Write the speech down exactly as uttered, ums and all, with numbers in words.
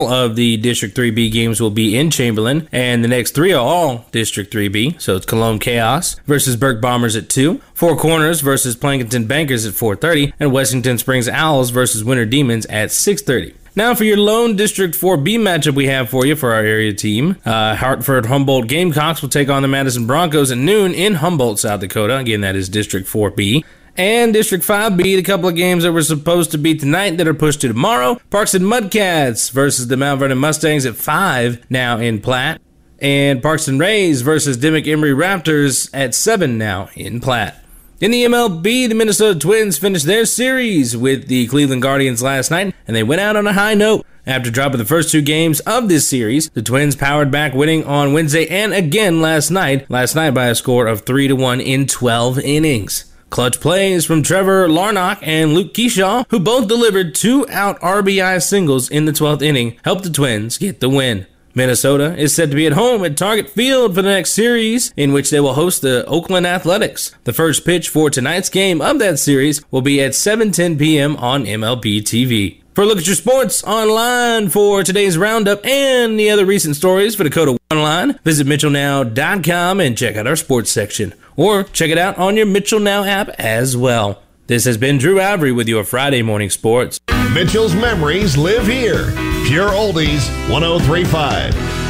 of the District three B games will be in Chamberlain, and the next three are all District three B. So it's Cologne Chaos versus Burke Bombers at two, Four Corners versus Plankinton Bankers at four thirty, and Washington Springs Owls versus Winter Demons at six thirty. Now for your lone District four B matchup we have for you for our area team. Uh, Hartford Humboldt Gamecocks will take on the Madison Broncos at noon in Humboldt, South Dakota. Again, that is District four B. And District five B, the couple of games that were supposed to be tonight that are pushed to tomorrow. Parkston Mudcats versus the Mount Vernon Mustangs at five, now in Platte. And Parkston Rays versus Dimmick Emory Raptors at seven, now in Platte. In the M L B, the Minnesota Twins finished their series with the Cleveland Guardians last night, and they went out on a high note. After dropping the first two games of this series, the Twins powered back, winning on Wednesday and again last night, last night by a score of three to one in twelve innings. Clutch plays from Trevor Larnock and Luke Keyshaw, who both delivered two-out R B I singles in the twelfth inning, helped the Twins get the win. Minnesota is set to be at home at Target Field for the next series, in which they will host the Oakland Athletics. The first pitch for tonight's game of that series will be at seven ten p.m. on M L B T V. For a look at your sports online for today's roundup and the other recent stories for Dakota Online, visit Mitchell Now dot com and check out our sports section. Or check it out on your Mitchell Now app as well. This has been Drew Avery with your Friday Morning Sports. Mitchell's memories live here. Pure Oldies, one oh three point five.